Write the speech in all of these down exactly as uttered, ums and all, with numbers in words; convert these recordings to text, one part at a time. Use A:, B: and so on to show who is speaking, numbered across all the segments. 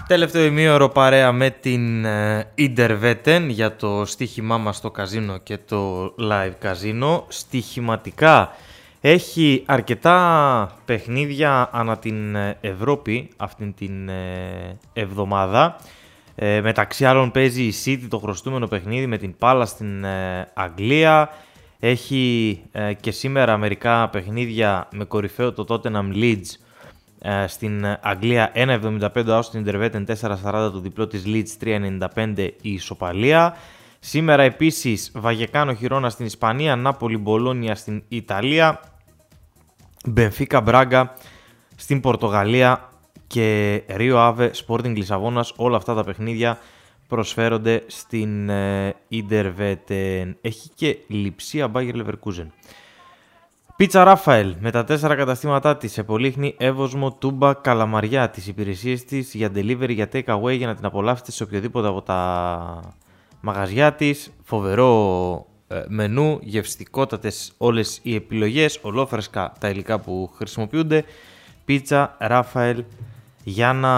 A: Τελευταίο ημίωρο παρέα με την Interwetten για το στοίχημά μας στο καζίνο και το live καζίνο. Στοιχηματικά έχει αρκετά παιχνίδια ανά την Ευρώπη αυτήν την εβδομάδα. Ε, μεταξύ άλλων παίζει η City το χρωστούμενο παιχνίδι με την Palace στην ε, Αγγλία. Έχει ε, και σήμερα μερικά παιχνίδια με κορυφαίο το Tottenham Leeds ε, στην Αγγλία. ένα εβδομήντα πέντε out στην Interwetten, τέσσερα σαράντα το διπλό της Leeds, τρία ενενήντα πέντε η ισοπαλία. Σήμερα επίσης Βαγεκάνο Χιρόνα στην Ισπανία, Νάπολη Μπολόνια στην Ιταλία, Μπενφίκα Μπράγκα στην Πορτογαλία και Ρίο Άβε Sporting Λισαβόνας. Όλα αυτά τα παιχνίδια προσφέρονται στην ε, Interwetten. Έχει και Λειψία Bayer Leverkusen. Πίτσα Ράφαελ με τα τέσσερα καταστήματά της σε Πολύχνη, Εύωσμο, Τούμπα, Καλαμαριά. Τις υπηρεσίες της για delivery, για take away, για να την απολαύσετε σε οποιοδήποτε από τα μαγαζιά της. Φοβερό ε, μενού, γευστικότατες όλες οι επιλογές, ολόφρεσκα τα υλικά που χρησιμοποιούνται. Πίτσα Ράφαελ, για να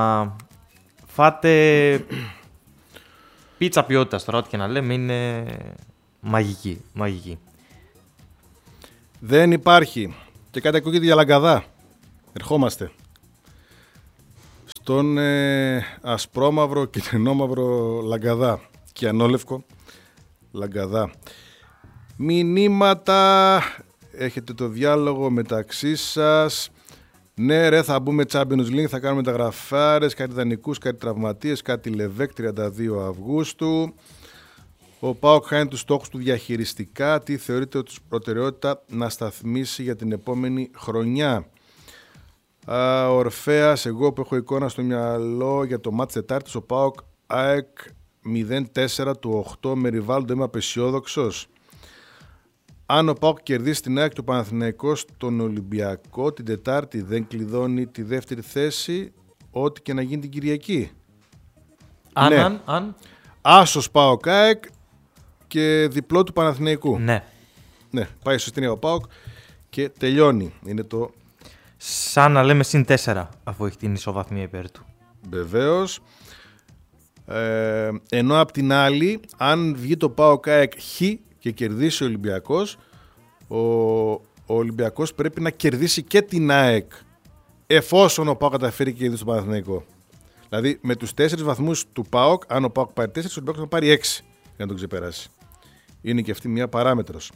A: φάτε πίτσα ποιότητας, τώρα ό,τι και να λέμε, είναι μαγική, μαγική.
B: Δεν υπάρχει. Και κάτι ακούγεται για Λαγκαδά. Ερχόμαστε. Στον ε, ασπρόμαυρο και κυτρινόμαυρο Λαγκαδά. Και ανόλευκο Λαγκαδά. Μηνύματα. Έχετε το διάλογο μεταξύ σας. Ναι ρε, θα μπούμε Champions League, θα κάνουμε τα γραφάρες, κάτι δανεικούς, κάτι τραυματίες, κάτι Λεβέκ, τριάντα δύο Αυγούστου. Ο ΠΑΟΚ χάνει τους στόχους του διαχειριστικά. Τι θεωρείτε ότι προτεραιότητα να σταθμίσει για την επόμενη χρονιά? Α, Ορφέας, εγώ που έχω εικόνα στο μυαλό για το μάτς Τετάρτης, ο ΠΑΟΚ ΑΕΚ μηδέν τέσσερα του οκτώ με Ριβάλντο, είμαι απεσιόδοξος. Αν ο ΠΑΟΚ κερδίσει την ΑΕΚ του Παναθηναϊκός στον Ολυμπιακό την Τετάρτη, δεν κλειδώνει τη δεύτερη θέση, ό,τι και να γίνει την Κυριακή?
A: Αν,
B: ναι.
A: αν, αν.
B: Άσος ΠΑΟΚ ΑΕΚ και διπλό του Παναθηναϊκού.
A: Ναι.
B: Ναι, πάει σωστή ο ΠΑΟΚ και τελειώνει. Είναι το...
A: Σαν να λέμε συν τέσσερα, αφού έχει την ισοβαθμία υπέρ του.
B: Βεβαίως. Ε, ενώ απ' την άλλη, αν βγει το ΠΑΟΚ ΑΕΚ Χ και κερδίσει ο Ολυμπιακός, ο, ο Ολυμπιακός πρέπει να κερδίσει και την ΑΕΚ εφόσον ο ΠΑΟΚ καταφέρει και κερδίσει τον Παναθηναϊκό. Δηλαδή με τους τέσσερις βαθμούς του ΠΑΟΚ, αν ο ΠΑΟΚ πάρει τέσσερις, ο Ολυμπιακός θα πάρει έξι για να τον ξεπεράσει. Είναι και αυτή μια παράμετρος.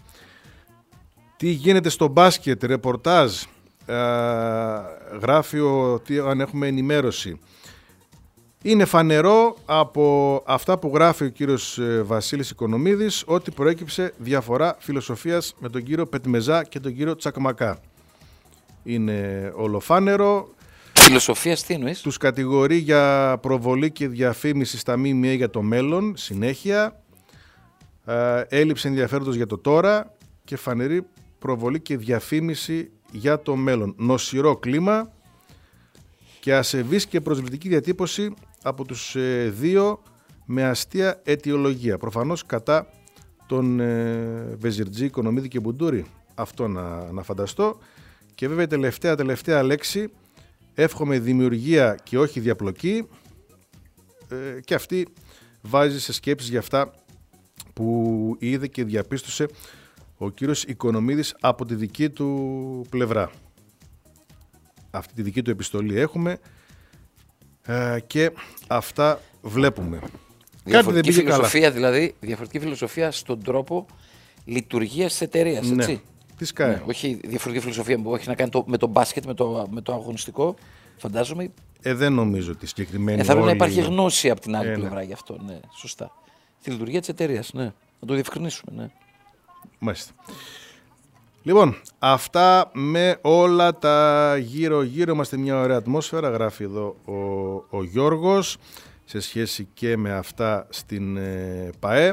B: Τι γίνεται στο μπάσκετ, ρεπορτάζ, ε, γράφει ότι αν έχουμε ενημέρωση. Είναι φανερό από αυτά που γράφει ο κύριος Βασίλης Οικονομίδης ότι προέκυψε διαφορά φιλοσοφίας με τον κύριο Πετμεζά και τον κύριο Τσακμακά. Είναι ολοφάνερο.
C: Φιλοσοφίας τι εννοείς?
B: Τους κατηγορεί για προβολή και διαφήμιση στα ΜΜΕ για το μέλλον, συνέχεια. Ε, έλλειψη ενδιαφέροντος για το τώρα και φανερή προβολή και διαφήμιση για το μέλλον. Νοσηρό κλίμα και ασεβής και προσβλητική διατύπωση από τους ε, δύο με αστεία αιτιολογία. Προφανώς κατά τον ε, Βεζιρτζή, Οικονομίδη και Μπουντούρη. Αυτό να, να φανταστώ. Και βέβαια η τελευταία, τελευταία λέξη, εύχομαι δημιουργία και όχι διαπλοκή. Ε, και αυτή βάζει σε σκέψεις για αυτά που είδε και διαπίστωσε ο κύριος Οικονομίδης από τη δική του πλευρά. Αυτή τη δική του επιστολή έχουμε ε, και αυτά βλέπουμε.
C: Διαφορετική φιλοσοφία καλά. Δηλαδή, διαφορετική φιλοσοφία στον τρόπο λειτουργίας της εταιρείας,
B: ναι.
C: έτσι.
B: Τι σκάει.
C: Ναι, όχι διαφορετική φιλοσοφία που έχει να κάνει το, με το μπάσκετ, με το, με το αγωνιστικό, φαντάζομαι.
B: Ε, δεν νομίζω ότι συγκεκριμένη.
C: Ε, θα πρέπει
B: όλοι...
C: να υπάρχει γνώση από την άλλη
B: ε,
C: πλευρά
B: ναι.
C: γι' αυτό. Ναι, σωστά. Τη λειτουργία της εταιρείας, ναι. Να το διευκρινίσουμε, ναι.
B: Μάλιστα. Λοιπόν, αυτά με όλα τα γύρω-γύρω. Είμαστε μια ωραία ατμόσφαιρα, γράφει εδώ ο, ο Γιώργος, σε σχέση και με αυτά στην ε, ΠΑΕ.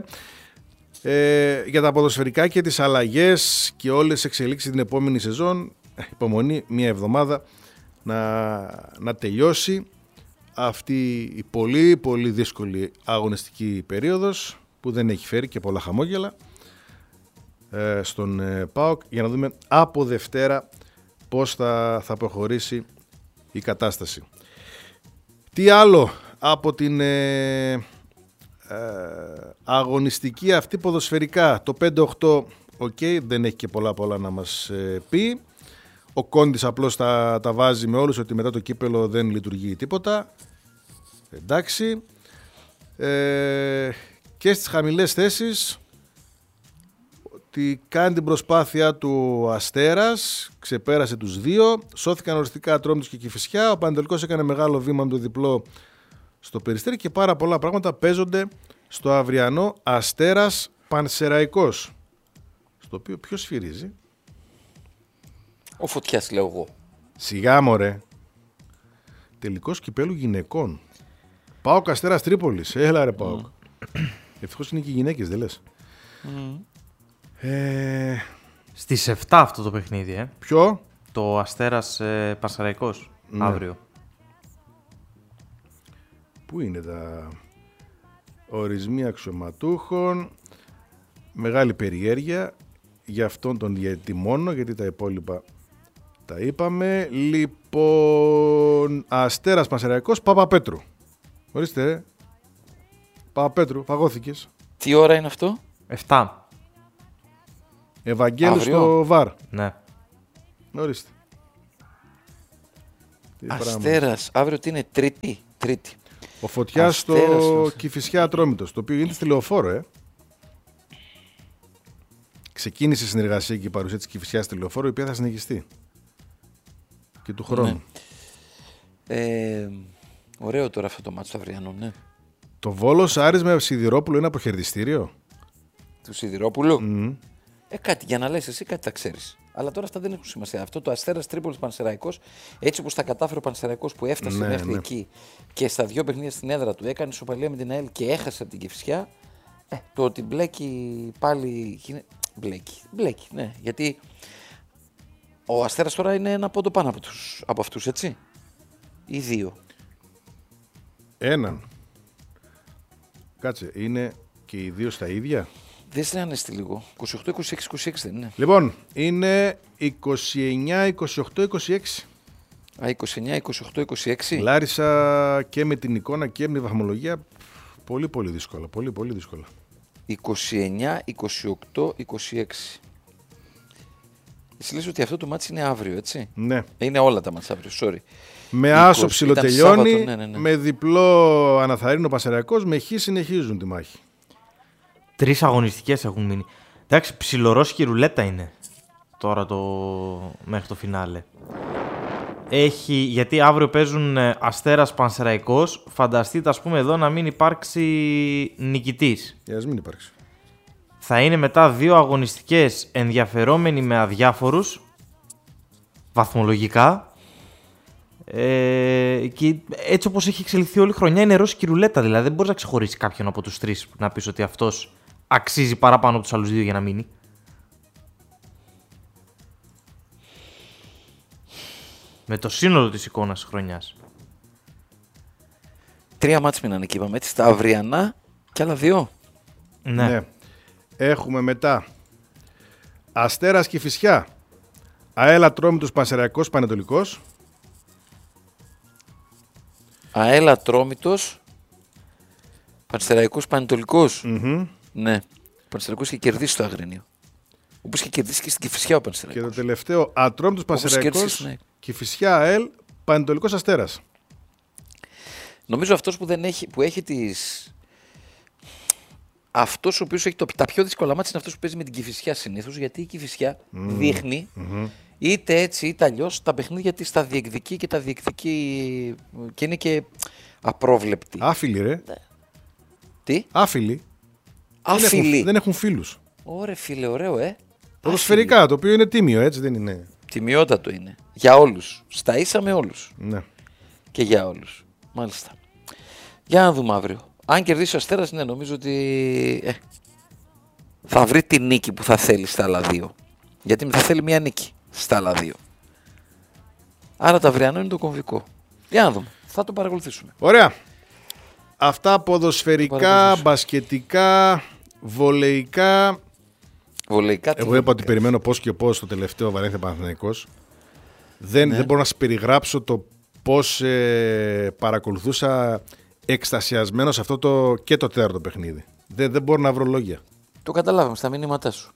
B: Ε, για τα ποδοσφαιρικά και τις αλλαγές και όλες τις εξελίξεις την επόμενη σεζόν, υπομονή μια εβδομάδα να, να τελειώσει αυτή η πολύ πολύ δύσκολη αγωνιστική περίοδος που δεν έχει φέρει και πολλά χαμόγελα ε, στον ε, ΠΑΟΚ, για να δούμε από Δευτέρα πώς θα, θα προχωρήσει η κατάσταση. Τι άλλο από την ε, ε, αγωνιστική αυτή ποδοσφαιρικά. Το πέντε οκτώ, οκ, okay, δεν έχει και πολλά πολλά να μας ε, πει. Ο Κόντις απλώς τα, τα βάζει με όλους ότι μετά το κύπελο δεν λειτουργεί τίποτα. Εντάξει. Ε, και στις χαμηλές θέσεις ότι κάνει την προσπάθειά του ο Αστέρας, ξεπέρασε τους δύο, σώθηκαν οριστικά Ατρόμητος και Κηφισιά, ο Πανετολικός έκανε μεγάλο βήμα με το διπλό στο Περιστέρι και πάρα πολλά πράγματα παίζονται στο αυριανό Αστέρας Πανσεραϊκός, στο οποίο ποιος σφυρίζει?
C: Ο Φωτιάς, λέω εγώ.
B: Σιγά μωρέ. Τελικός κυπέλου γυναικών. ΠΑΟΚ Αστέρας Τρίπολης. Έλα ρε ΠΑΟΚ. Mm. Ευτυχώς είναι και οι γυναίκες, δεν λες?
C: Mm.
A: Ε... Στις επτά αυτό το παιχνίδι, ε.
B: Ποιο?
A: Το Αστέρας ε, Πανσεραϊκός, ναι. Αύριο.
B: Πού είναι τα ορισμοί αξιωματούχων? Μεγάλη περιέργεια για αυτόν τον διαιτητή μόνο, γιατί τα υπόλοιπα τα είπαμε. Λοιπόν, Αστέρας Πανσεραϊκός, Παπαπέτρου. Ορίστε ρε. Παπαπέτρου, παγώθηκες.
C: Τι ώρα είναι αυτό?
A: επτά.
B: Ευαγγέλου στο ΒΑΡ.
A: Ναι.
B: Ορίστε.
C: Αστέρας, αύριο τι είναι, Τρίτη. Τρίτη.
B: Ο Φωτιάς στο Κηφισιά Ατρόμητος, το οποίο γίνεται στη Λεωφόρο, ε. Ξεκίνησε η συνεργασία και η παρουσία της Κηφισιάς στη Λεωφόρο, η οποία θα συνεχιστεί και του χρόνου.
C: Ναι. Ε, ωραίο τώρα αυτό το μάτσο του αυριανού, ναι.
B: Το Βόλος Άρης με Σιδηρόπουλο είναι αποχαιρετιστήριο.
C: Του Σιδηρόπουλου.
B: Mm.
C: Ε, κάτι για να λες εσύ, κάτι θα ξέρεις. Αλλά τώρα αυτά δεν έχουν σημασία. Αυτό το Αστέρας Τρίπολης Πανσεραϊκός, έτσι όπως τα κατάφερε ο Πανσεραϊκός που έφτασε
B: ναι,
C: μέχρι
B: ναι.
C: εκεί και στα δύο παιχνίδια στην έδρα του έκανε ισοπαλία με την ΑΕΛ και έχασε από την Κηφισιά. Ε, το ότι μπλέκει πάλι. Μπλέκει, μπλέκει, ναι. Γιατί ο Αστέρας τώρα είναι ένα πόντο πάνω από, τους, από αυτούς, έτσι. Ή δύο.
B: Έναν. Κάτσε, είναι και οι δύο στα ίδια.
C: Δεν σε ανέστη λίγο. είκοσι οκτώ είκοσι έξι είκοσι έξι δεν είναι?
B: Λοιπόν, είναι είκοσι εννιά είκοσι οκτώ είκοσι έξι.
C: Α, είκοσι εννιά είκοσι οκτώ είκοσι έξι.
B: Λάρισα και με την εικόνα και με τη βαθμολογία. Πολύ πολύ δύσκολα. Πολύ πολύ δύσκολα.
C: είκοσι εννιά είκοσι οκτώ είκοσι έξι. Εσύ λες ότι αυτό το μάτσι είναι αύριο, έτσι?
B: Ναι.
C: Είναι όλα τα μάτς αύριο, sorry.
B: Με άσο ψιλοτελειώνει,
C: ναι, ναι, ναι.
B: με διπλό αναθαρρύνω Πανσεραϊκός, με χ συνεχίζουν τη μάχη.
A: Τρεις αγωνιστικές έχουν μείνει. Εντάξει, ψιλορόσκη ρουλέτα είναι τώρα το... μέχρι το φινάλε. Έχει, γιατί αύριο παίζουν Αστέρας Πανσεραϊκός, φανταστείτε ας πούμε εδώ να μην υπάρξει νικητής.
B: Ε, ας μην υπάρξει.
A: Θα είναι μετά δύο αγωνιστικές ενδιαφερόμενοι με αδιάφορους, βαθμολογικά. Ε, και έτσι όπως έχει εξελιχθεί όλη η χρονιά είναι ρόσκη ρουλέτα, δηλαδή δεν μπορείς να ξεχωρίσει κάποιον από τους τρεις να πεις ότι αυτός αξίζει παραπάνω από τους άλλους δύο για να μείνει. Με το σύνολο της εικόνας της χρονιάς.
C: Τρία μάτς μείνανε εκεί, είπαμε έτσι, τα αυριανά και άλλα δύο.
A: Ναι.
B: ναι. Έχουμε μετά Αστέρας Κηφισιά, ΑΕΛ Ατρόμητος Πανσεραϊκός Πανετολικός.
C: ΑΕΛ Ατρόμητος Πανσεραϊκός Πανετολικός.
B: Mm-hmm.
C: Ναι. Ο Πανσεραϊκός είχε κερδίσει το Αγρίνιο. Όπως είχε κερδίσει και στην Κηφισιά ο Πανσεραϊκός.
B: Και το τελευταίο Ατρόμητος Πανσεραϊκός,
C: ναι.
B: Κηφισιά ΑΕΛ Πανετολικός Αστέρας.
C: Νομίζω αυτός που, δεν έχει, που έχει τις... Αυτός ο οποίος έχει το, τα πιο δύσκολα μάτια είναι αυτός που παίζει με την Κηφισιά συνήθως, γιατί η Κηφισιά mm. δείχνει
B: mm-hmm.
C: είτε έτσι είτε αλλιώς τα παιχνίδια της τα διεκδικεί και τα διεκδικεί και είναι και απρόβλεπτη.
B: Άφιλοι ρε.
C: Τι?
B: Άφιλοι.
C: Άφιλοι.
B: Δεν έχουν, δεν έχουν φίλους.
C: Ωραία φίλε, ωραίο ε.
B: Ποδοσφαιρικά, το οποίο είναι τίμιο, έτσι δεν είναι?
C: Τιμιότατο είναι. Για όλους. Στα ίσα με όλους.
B: Ναι.
C: Και για όλους. Μάλιστα. Για να δούμε αύριο. Αν κερδίσει ο Αστέρας, ναι, νομίζω ότι ε, θα βρει τη νίκη που θα θέλει στα άλλα δύο. Γιατί θα θέλει μια νίκη στα άλλα δύο. Άρα το αυριανό είναι το κομβικό. Για να δούμε. Θα το παρακολουθήσουμε.
B: Ωραία. Αυτά ποδοσφαιρικά, μπασκετικά, βολεϊκά.
C: Βολεϊκά.
B: Εγώ είπα ότι περιμένω πώς και πώς το τελευταίο Βαλένθια Παναθηναϊκός. Δεν, ναι. δεν μπορώ να σας περιγράψω το πώς ε, παρακολουθούσα εκστασιασμένος αυτό το, και το τέταρτο παιχνίδι. Δεν, δεν μπορώ να βρω λόγια.
C: Το καταλάβαμε στα μηνύματά σου.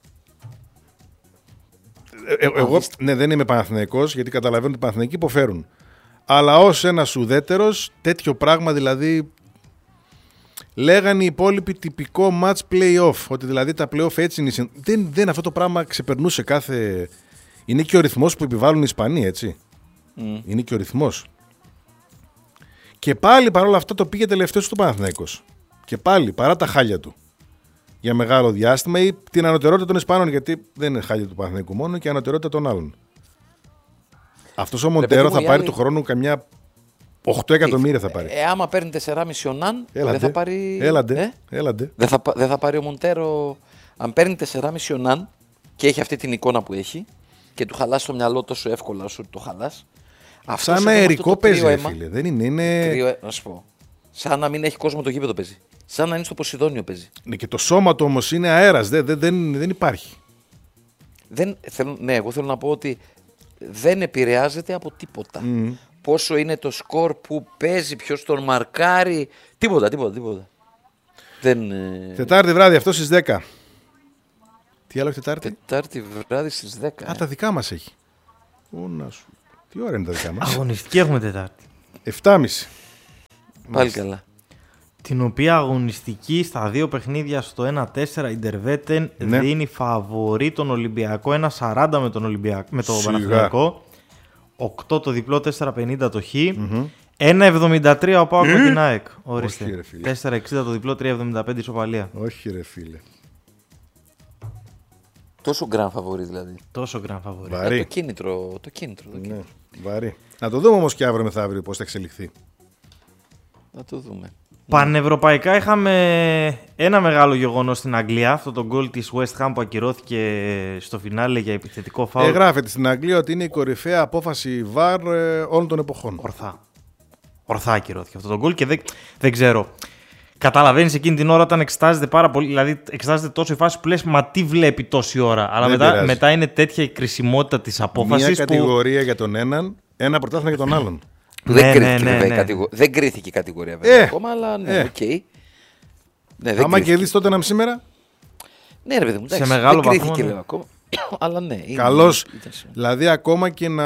B: Ε, ε, εγώ ναι, δεν είμαι Παναθηναϊκός, γιατί καταλαβαίνω ότι οι Παναθηναϊκοί υποφέρουν. Αλλά ως ένας ουδέτερος, τέτοιο πράγμα δηλαδή. Λέγανε οι υπόλοιποι τυπικό match play-off. Ότι δηλαδή τα play-off έτσι είναι. Δεν, δεν αυτό το πράγμα ξεπερνούσε κάθε. Είναι και ο ρυθμός που επιβάλλουν οι Ισπανοί, έτσι. Mm. Είναι και ο ρυθμός. Και πάλι παρόλα αυτά το πήγε τελευταίο στο Παναθηναϊκός. Και πάλι παρά τα χάλια του. Για μεγάλο διάστημα ή την ανωτερότητα των Ισπανών. Γιατί δεν είναι χάλια του Παναθηναϊκού μόνο και ανωτερότητα των άλλων. Αυτός ο Μοντέρο θα πάρει άλλοι... του χρόνου καμιά οκτώ εκατομμύρια θα πάρει.
C: Ε, άμα παίρνει τέσσερα κόμμα πέντε ο Ναν, δεν θα πάρει.
B: Έλαντε.
C: Ε?
B: Έλαντε.
C: Δεν, θα, δεν θα πάρει ο Μοντέρο. Αν παίρνει τέσσερα κόμμα πέντε ο Ναν και έχει αυτή την εικόνα που έχει και του χαλάσει το μυαλό τόσο εύκολα όσο το χαλάς.
B: Σαν αερικό παίζει, αίμα, φίλε. Δεν είναι. είναι...
C: Τρίο, να σου πω. Σαν να μην έχει κόσμο το γήπεδο παίζει. Σαν να είναι στο Ποσειδόνιο παίζει.
B: Ναι, και το σώμα του όμως είναι αέρας. Δεν, δεν, δεν, δεν υπάρχει.
C: Δεν, θέλω, ναι, εγώ θέλω να πω ότι δεν επηρεάζεται από τίποτα. Mm. Πόσο είναι το σκορ που παίζει, ποιος τον μαρκάρει. Τίποτα, τίποτα, τίποτα. Δεν,
B: Τετάρτη βράδυ, αυτό στις δέκα. Τι άλλο έχει Τετάρτη?
C: Τετάρτη βράδυ στις δέκα.
B: Α, ε. τα δικά μας έχει. Ω, να σου. Τι ώρα είναι τα δικά μας?
A: Αγωνιστική έχουμε Τετάρτη.
B: εφτά και μισή.
C: Πάλι καλά.
A: Την οποία αγωνιστική στα δύο παιχνίδια στο ένα τέσσερα η Ιντερβέτεν ναι. δίνει φαβορί τον Ολυμπιακό ένα σαράντα με τον, Ολυμπιακό, με τον Παναθηναϊκό, οκτώ το διπλό, τέσσερα πενήντα το Χ, mm-hmm. ένα εβδομήντα τρία ο ΠΑΟΚ με την ΑΕΚ. Ορίστε. Όχι, ρε φίλε. τέσσερα εξήντα το διπλό, τρία εβδομήντα πέντε ισοπαλία.
B: Όχι ρε φίλε.
C: Τόσο γκραν φαβορί δηλαδή.
A: Τόσο γκραν φαβορί.
C: Ε, το κίνητρο. Το κίνητρο, το κίνητρο.
B: Ναι, βαρύ. Να το δούμε όμως και αύριο μεθαύριο πώς θα εξελιχθεί.
C: Να το δούμε.
A: Πανευρωπαϊκά είχαμε ένα μεγάλο γεγονός στην Αγγλία. Αυτό το γκολ της West Ham που ακυρώθηκε στο φινάλε για επιθετικό φάουλ.
B: Ε, γράφεται στην Αγγλία ότι είναι η κορυφαία απόφαση βαρ ε, όλων των εποχών.
A: Ορθά. Ορθά ακυρώθηκε αυτό το γκολ και δεν, δεν ξέρω. Καταλαβαίνεις εκείνη την ώρα όταν εξετάζεται πάρα πολύ, δηλαδή εξετάζεται τόσο η φάση που λες μα τι βλέπει τόση ώρα. Αλλά μετά, μετά είναι τέτοια η κρισιμότητα της απόφασης.
B: Μια κατηγορία που... για τον έναν, ένα πρωτάθλημα για τον άλλον.
C: Ναι, δεν, κρίθηκε, ναι, ναι, ναι. Κατηγο... δεν κρίθηκε η κατηγορία βέβαια ε, ακόμα, αλλά ναι, οκ. Ε. Okay.
B: Ναι, άμα κερδίσει τότε να σήμερα.
C: Ναι, ρε παιδί μου, εντάξει,
A: σε μεγάλο
C: δεν
A: βαθμό.
C: Κρίθηκε, ναι. ακόμα, αλλά ναι.
B: Καλώς, δηλαδή ακόμα και να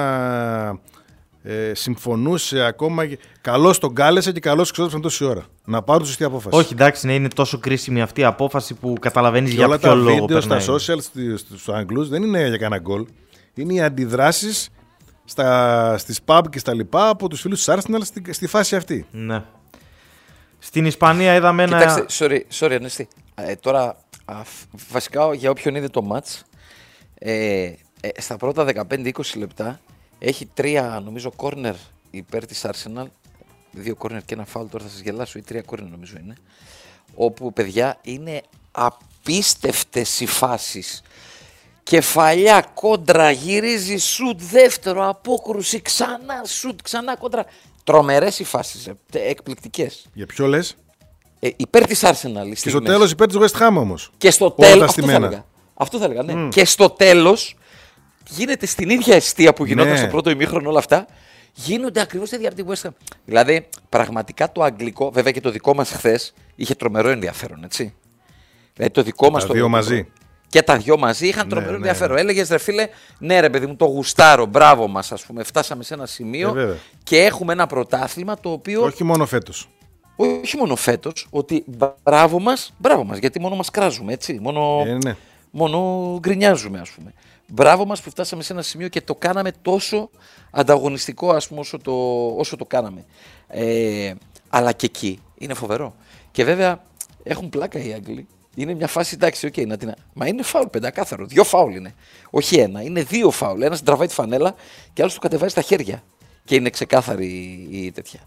B: ε, συμφωνούσε, ακόμα. Καλώς τον κάλεσε και καλώς ξόδεψαν τόση ώρα. Να πάρουν τη σωστή απόφαση.
A: Όχι, εντάξει, ναι, είναι τόσο κρίσιμη αυτή η απόφαση που καταλαβαίνεις για
B: όλα
A: ποιο
B: τα
A: λόγο.
B: Βίντεο στα social, στους Αγγλούς δεν είναι για κανένα γκολ. Είναι οι αντιδράσεις. Στα, στις pub και στα λοιπά από τους φίλους της Arsenal στη, στη φάση αυτή.
A: Ναι. Στην Ισπανία είδαμε ένα...
C: Κοιτάξτε, sorry, sorry Ανέστη. Ε, τώρα, α, βασικά για όποιον είδε το match, ε, ε, στα πρώτα δεκαπέντε είκοσι λεπτά έχει τρία, νομίζω, corner υπέρ της Arsenal. Δύο corner και ένα foul, τώρα θα σας γελάσω, ή τρία corner νομίζω είναι. Όπου, παιδιά, είναι απίστευτες οι φάσεις. Κεφαλιά, κόντρα, γυρίζει, σουτ, δεύτερο, απόκρουση, ξανά σουτ, ξανά κόντρα. Τρομερές οι φάσεις, εκπληκτικές.
B: Για ποιο λες?
C: Ε, υπέρ της Arsenal.
B: Και στο τέλος υπέρ της West Ham όμως.
C: Και στο τέλος, αυτό θα έλεγα. Αυτό θα έλεγα, ναι. Mm. Και στο τέλος γίνεται στην ίδια αιστεία που γινόταν ναι. στο πρώτο ημίχρονο όλα αυτά. Γίνονται ακριβώς ίδια από τη West Ham. Δηλαδή, πραγματικά το αγγλικό, βέβαια και το δικό μας χθες, είχε τρομερό ενδιαφέρον, έτσι. Δηλαδή το δικό μας
B: τα
C: το
B: δύο μαζί.
C: Και τα δυο μαζί είχαν τρομερό ναι, ενδιαφέρον. Ναι, ναι. Έλεγες ρε φίλε, ναι ρε παιδί μου, το γουστάρω, μπράβο μας, ας πούμε. Φτάσαμε σε ένα σημείο
B: ε,
C: και έχουμε ένα πρωτάθλημα το οποίο.
B: Όχι μόνο φέτος.
C: Όχι μόνο φέτος, ότι μπράβο μας, μπράβο μας, γιατί μόνο μας κράζουμε, έτσι. Μόνο,
B: ε, ναι.
C: μόνο γκρινιάζουμε, ας πούμε. Μπράβο μας που φτάσαμε σε ένα σημείο και το κάναμε τόσο ανταγωνιστικό, ας πούμε, όσο το, όσο το κάναμε. Ε, αλλά και εκεί είναι φοβερό. Και βέβαια έχουν πλάκα οι Άγγλοι. Είναι μια φάση, εντάξει, okay, να την... Μα είναι φάουλ πεντακάθαρο. Δύο φάουλ είναι. Όχι ένα, είναι δύο φάουλ. Ένας τραβάει τη φανέλα και άλλος του κατεβάζει τα χέρια. Και είναι ξεκάθαρη η, η τέτοια.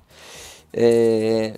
C: Ε,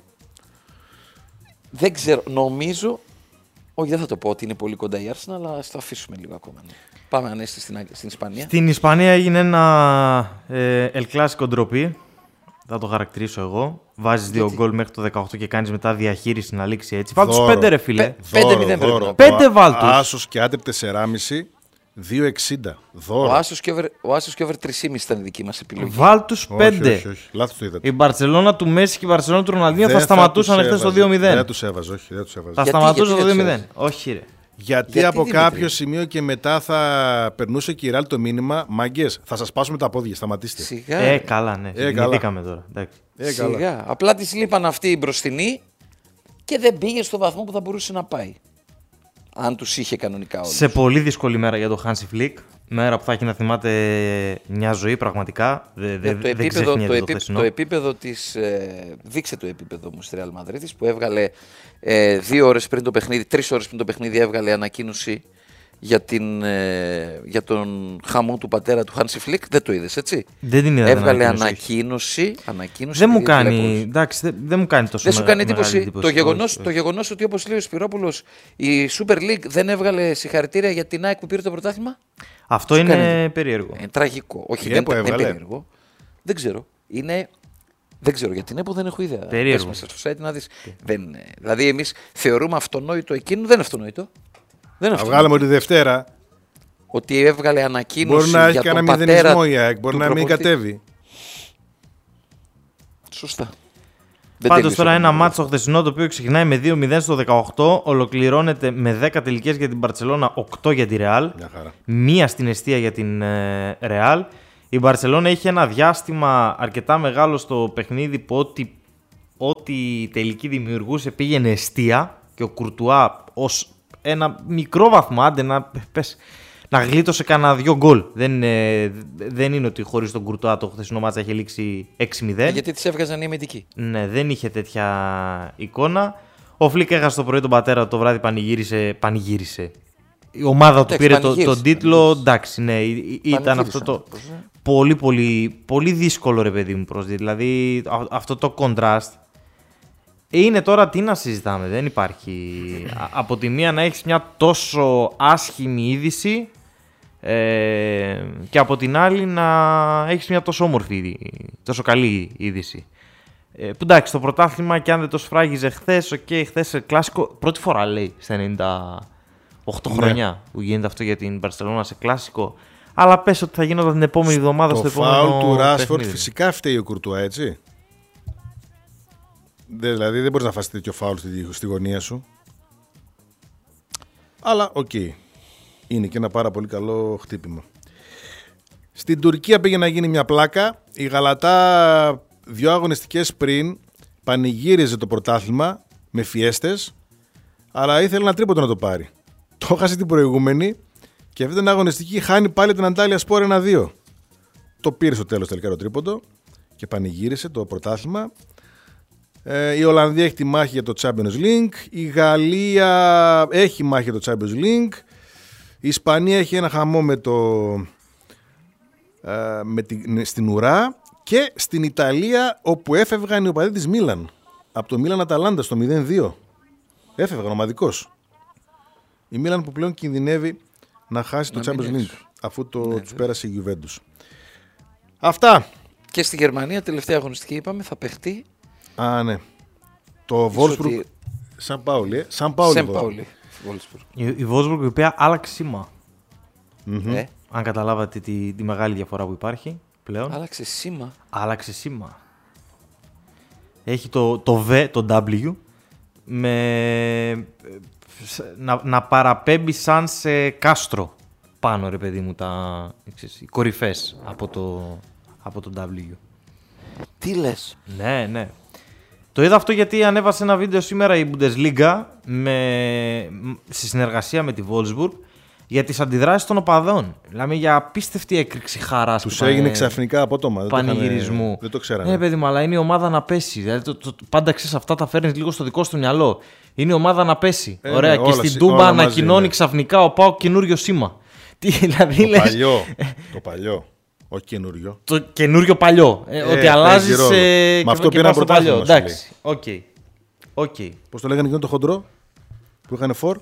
C: δεν ξέρω, νομίζω. Όχι, δεν θα το πω ότι είναι πολύ κοντά η Arsenal, αλλά ας το αφήσουμε λίγο ακόμα. Ναι. Πάμε Ανέστη στην, στην Ισπανία.
A: Στην Ισπανία έγινε ένα ε, El Clásico ντροπή. Θα το χαρακτηρίσω εγώ. Βάζεις δύο γκολ μέχρι το δεκαοκτώ και κάνεις μετά διαχείριση να λήξει έτσι. Βάλ τους πέντε ρε φίλε.
C: πέντε μηδέν.
A: Πέντε βάλ τους.
B: Άσος και άντε τεσσεράμισι δύο εξήντα.
C: Ο
B: Δώρο.
C: Άσος και over, ο Άσος και over τρία κόμμα πέντε ήταν η δική μας επιλογή.
A: Βάλ τους πέντε.
B: Όχι, όχι, όχι. Λάθος το είδατε.
A: Η Μπαρτσελώνα του Μέση και η Μπαρτσελώνα του Ροναλντίνο θα
B: Δεν
A: σταματούσαν
B: τους
A: εχθές στο
B: έβαζε.
A: δύο μηδέν.
B: Δεν τους έβαζε, όχι, δεν τους έβαζε.
A: Θα
C: Γιατί,
A: σταματούσαν
C: γιατί
A: στο
C: δεν
A: δύο
C: τους
A: μηδέν. Όχι, ρε.
B: Γιατί,
C: Γιατί,
B: από
C: Δημήτρη?
B: κάποιο σημείο και μετά θα περνούσε και η Ρεάλ το μήνυμα, μαγκές, θα σας πάσουμε τα πόδια, σταματήστε.
C: Σιγά.
A: Ε, καλά, ναι.
B: Ε,
A: Θυμηθήκαμε τώρα. Εντάξει.
B: Ε, καλά.
C: Σιγά. Απλά της λείπαν αυτοί οι μπροστινοί και δεν πήγε στο βαθμό που θα μπορούσε να πάει. Αν τους είχε κανονικά όλους.
A: Σε πολύ δύσκολη μέρα για τον Χάνσι Φλικ. Μέρα που θα έχει να θυμάται μια ζωή πραγματικά. Δε, δε,
C: Ε, το,
A: δεν
C: επίπεδο,
A: ξεχνιέται
C: το,
A: το
C: επί,
A: χθεσινό.
C: το επίπεδο της. Ε, δείξε το επίπεδο μου στη Real Madrid που έβγαλε ε, δύο ώρες πριν το παιχνίδι, τρεις ώρες πριν το παιχνίδι έβγαλε ανακοίνωση για, την, ε, για τον χαμό του πατέρα του Χάνσι Φλικ. Δεν το είδες, έτσι.
A: Δεν την είδα.
C: Έβγαλε
A: την
C: ανακοίνωση. ανακοίνωση
A: Δεν μου
C: επειδή
A: κάνει.
C: τηλεπρόσωπο.
A: Εντάξει, δεν, δεν μου κάνει τόσο
C: Δεν σου
A: με-
C: κάνει
A: μεγάλη
C: εντύπωση,
A: εντύπωση.
C: το, γεγονός,
A: Όχι,
C: το
A: όχι.
C: γεγονός ότι, όπως λέει ο Σπυρόπουλος, η Super League δεν έβγαλε συγχαρητήρια για την ΑΕΚ που πήρε το πρωτάθλημα.
A: Αυτό
C: Σου
A: είναι
C: κάνει.
A: περίεργο.
C: Είναι τραγικό. Όχι,
B: Η
C: δεν
B: ΕΠΟ
C: δεν είναι
B: έβγαλε.
C: περίεργο. Δεν ξέρω. Είναι. Δεν ξέρω για την ΕΠΟ, δεν έχω ιδέα.
A: Περίεργο.
C: Πες μέσα στο site να δεις. Δεν είναι. Δηλαδή, εμείς θεωρούμε αυτονόητο εκείνο, δεν είναι αυτονόητο. Δεν είναι
B: Θα
C: αυτονόητο.
B: βγάλαμε τη Δευτέρα.
C: Ότι έβγαλε ανακοίνωση
B: Μπορεί να έχει
C: για τον
B: κανένα
C: πατέρα
B: μηδενισμό η ΑΕΚ, μπορεί
C: του
B: να μην
C: προπονητή.
B: κατέβει.
C: Σωστά. Δεν
A: Πάντως
C: τέλειωσε
A: τώρα
C: το
A: ένα
C: παιχνίδι.
A: μάτσο χθεσινό το οποίο ξεκινάει με δύο μηδέν στο δεκαοκτώ, ολοκληρώνεται με δέκα τελικές για την Μπαρτσελώνα, οκτώ για τη Ρεάλ,
B: Μια χαρά.
A: μία στην εστία για την ε, Ρεάλ. Η Μπαρτσελώνα είχε ένα διάστημα αρκετά μεγάλο στο παιχνίδι που ό,τι, ό,τι τελική δημιουργούσε πήγαινε εστία και ο Κουρτουά ως ένα μικρό βαθμό, άντε να πες, να γλίτωσε κανένα δυο γκολ. Δεν, είναι- δεν είναι ότι χωρίς τον Κουρτουά το χθεσινό μάτσα είχε λήξει έξι μηδέν.
C: Ε, Γιατί τις έβγαζαν οι αμυντικοί.
A: Ναι, δεν είχε τέτοια εικόνα. Ο Φλικ έχασε το πρωί τον πατέρα, το βράδυ πανηγύρισε. πανηγύρισε. Η ομάδα του
C: Εντάξει,
A: πήρε το,
C: πανηγύρισε,
A: τον τίτλο.
C: πανηγύρισε.
A: Εντάξει, ναι, ή- ή- ήταν αυτό το.
C: Πανηγύρισαν, πώς, ε.
A: Πολύ, πολύ, πολύ δύσκολο ρε παιδί μου προς. Δηλαδή α- αυτό το contrast. Είναι τώρα τι να συζητάμε, δεν υπάρχει. Α- από τη μία να έχεις μια τόσο άσχημη είδηση ε, και από την άλλη να έχεις μια τόσο όμορφη, τόσο καλή είδηση. Ε, που εντάξει, το πρωτάθλημα και αν δεν το σφράγιζε χθες, οκ, okay, χθες κλάσικο, πρώτη φορά λέει στα ενενήντα οκτώ
B: Ναι.
A: χρόνια που γίνεται αυτό για την Μπαρσελόνα σε κλάσικο. Αλλά πες ότι θα γίνονταν την επόμενη εβδομάδα στο
B: Το
A: επόμενο
B: φάουλ του Ράσφορντ
A: παιχνίδι.
B: φυσικά φταίει ο Κουρτουά, έτσι. Δεν, δηλαδή δεν μπορεί να φας τέτοιο φάουλ στη, στη γωνία σου. Αλλά οκ. Okay. Είναι και ένα πάρα πολύ καλό χτύπημα. Στην Τουρκία πήγε να γίνει μια πλάκα. Η Γαλατά δύο αγωνιστικές πριν πανηγύριζε το πρωτάθλημα με φιέστες, αλλά ήθελε ένα τρίποντο να το πάρει. Το έχασε την προηγούμενη και αυτή την αγωνιστική χάνει πάλι την Αντάλια Σπόρ ένα δύο. Το πήρε στο τέλος τελικά το τρίποντο και πανηγύρισε το πρωτάθλημα. Ε, η Ολλανδία έχει τη μάχη για το Champions League. Η Γαλλία έχει μάχη για το Champions League. Η Ισπανία έχει ένα χαμό με το, ε, με την, στην ουρά. Και στην Ιταλία όπου έφευγαν οι οπαδοί της Μίλαν. Από το Μίλαν Αταλάντα στο μηδέν δύο. Έφευγαν ομαδικώς. Η Μίλαν που πλέον κινδυνεύει να χάσει
C: Να
B: το
C: μην
B: Champions
C: έξω.
B: League αφού το
C: Ναι,
B: τους πέρασε η Juventus. Αυτά.
C: Και στη Γερμανία, τελευταία αγωνιστική, είπαμε, θα παιχτεί.
B: Α, ναι. Το Wolfsburg.
C: ότι-
B: Σαν Πάουλη, ε. Σαν Πάουλη.
C: Σεν
B: Wolfsburg.
C: Πάουλη. Wolfsburg.
A: Η, η Wolfsburg η οποία άλλαξε σήμα.
C: Ε,
A: Αν καταλάβατε τη, τη μεγάλη διαφορά που υπάρχει πλέον.
C: άλλαξε σήμα.
A: Άλλαξε σήμα. Έχει το, το V, το W, με, να, να παραπέμπει σαν σε κάστρο πάνω ρε παιδί μου, τα, ξέρεις, οι κορυφές από το, από το W.
C: Τι λες.
A: Ναι, ναι. Το είδα αυτό γιατί ανέβασε ένα βίντεο σήμερα η Bundesliga με, σε συνεργασία με τη Wolfsburg για τις αντιδράσεις των οπαδών. Μιλάμε για απίστευτη έκρηξη χαράς.
B: Τους
A: που
B: έγινε
A: πάνε-
B: ξαφνικά απότομα. Δεν το είχαν-
A: πανηγυρισμού.
B: Δεν το ξέρανε.
A: Ναι, παιδί μου, αλλά είναι η ομάδα να πέσει. Δηλαδή, το, το, το- πάντα ξέρει αυτά τα φέρνει λίγο στο δικό σου μυαλό. Είναι η ομάδα να πέσει.
B: Ε,
A: Ωραία.
B: ναι,
A: και
B: όλα
A: στην
B: συ-
A: Τούμπα
B: όλα μαζί
A: ανακοινώνει
B: είναι.
A: ξαφνικά ο Πάο καινούριο σήμα. Τι, δηλαδή
B: Το
A: λες,
B: παλιό. Το παλιό. Όχι καινούριο.
A: το καινούριο παλιό. Ε,
B: Ε,
A: ότι
B: παίζει
A: αλλάζει.
B: ρόλο.
A: Ε,
B: Με αυτό
A: και
B: πήραν
A: πας στο παλιό.
B: πρωτάθλημα, σου
A: Εντάξει. Οκ. Οκ.
B: Πώς το λέγανε εκείνο το χοντρό που είχαν φορ.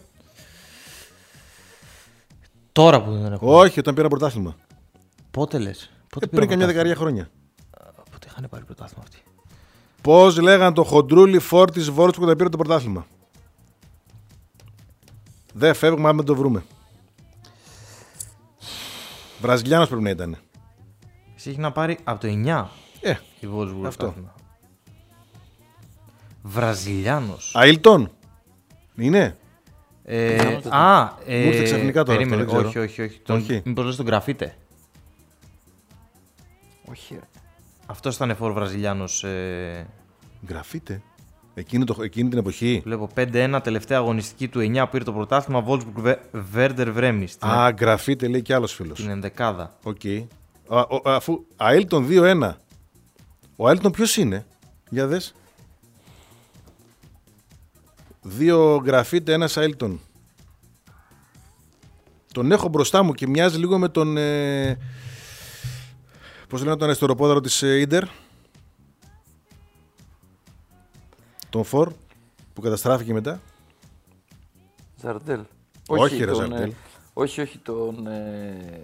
A: Τώρα που δεν έχω.
B: Όχι, όταν πήραν πρωτάθλημα.
A: Πότε λε.
B: Ε,
A: Πότε
B: πριν καμιά
A: πήραν
B: δεκαετία χρόνια.
A: πρωτάθλημα? Πότε είχαν πάρει πρωτάθλημα αυτοί.
B: Πώς λέγαν το χοντρούλι φορ της Wolfsburg που όταν πήρε το πρωτάθλημα. Δεν φεύγουμε αν δεν το βρούμε. Βραζιλιάνος πρέπει να ήταν.
A: Εσύ έχει να πάρει από το εννιά
B: Ε,
A: η Wolfsburg.
B: αυτό.
A: Βραζιλιάνος.
B: Αίλτον. Είναι.
A: Ε, α, ε,
B: Μου ήρθε ξαφνικά τώρα
A: περίμενε,
B: αυτό, δεν
A: όχι,
B: ξέρω.
A: όχι, όχι. Τον,
B: Όχι.
A: μήπως λες τον Γραφίτε.
C: Όχι. ρε.
A: Αυτός ήταν φόρ Βραζιλιάνος. Ε,
B: Γραφείτε. Εκείνη, το, εκείνη την εποχή.
A: βλέπω πέντε ένα τελευταία αγωνιστική του εννιά που πήρε το πρωτάθλημα Wolfsburg Werder Βρέμι στην,
B: Α, γραφείτε λέει κι άλλος φίλος.
A: την ενδεκάδα.
B: Οκ. Α, ο- αφού Αίλτον δύο ένα. Ο Αίλτον ποιος είναι? Για δες. Δύο γραφείτε, ένας Αίλτον. Τον έχω μπροστά μου και μοιάζει λίγο με τον... Ε, πώς λένε τον αριστεροπόδαρο της ε, Ίντερ. Τον Φορ που καταστράφηκε μετά.
C: Ζαρντέλ.
B: Όχι, ρε,
C: τον,
B: Ζαρντέλ.
C: ε, όχι, όχι τον... Ε...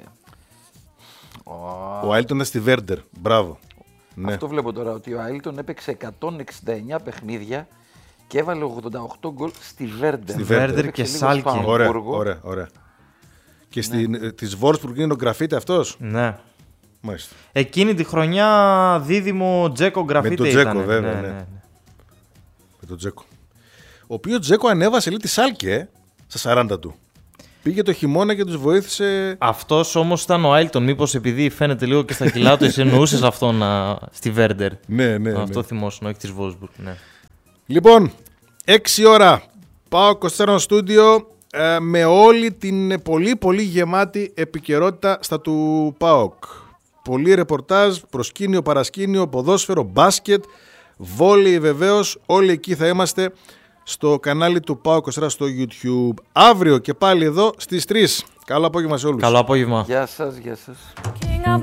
B: Ο Αίλτον ήταν στη Βέρντερ. Μπράβο. Ναι.
C: Αυτό βλέπω τώρα, ότι ο Άιλτον έπαιξε εκατόν εξήντα εννιά παιχνίδια και έβαλε ογδόντα οκτώ γκολ στη Βέρντερ.
B: Στη
A: Βέρντερ
C: Έπαιξε
A: και
C: λίγο
A: Σάλκε.
C: στο
B: Ωραία,
C: Αμβούργο.
B: ωραία, ωραία. Και στην, ε, της Βόρσπουργκ είναι ο γραφείτε αυτός.
A: Ναι.
B: Μάλιστα.
A: Εκείνη τη χρονιά δίδυμο Τζέκο Γραφίτε
B: τον Τζέκο,
A: ήταν.
B: βέβαια, ναι. Με τον Τζέκο. Ο οποίος Τζέκο ανέβασε λίγο τη Σάλκε ε, στα σαράντα του. Πήγε το χειμώνα και τους βοήθησε.
A: Αυτός όμως ήταν ο Άιλτον. Μήπως επειδή φαίνεται λίγο και στα κιλά του, εσύ εννοούσες αυτό να... στη Βέρντερ.
B: Ναι, ναι,
A: Αυτό
B: ναι.
A: θυμόσουν, όχι της Wolfsburg. Ναι.
B: Λοιπόν, έξι ώρα πάω είκοσι τέσσερα στούντιο ε, με όλη την πολύ πολύ γεμάτη επικαιρότητα στα του ΠΑΟΚ. Πολύ ρεπορτάζ, προσκήνιο, παρασκήνιο, ποδόσφαιρο, μπάσκετ, βόλεϊ βεβαίως. Όλοι εκεί θα είμαστε στο κανάλι του ΠΑΟΚ είκοσι τέσσερα στο YouTube. Αύριο και πάλι εδώ στις τρεις. Καλό απόγευμα σε όλους.
A: Καλό απόγευμα.
C: Γεια σας, γεια σας.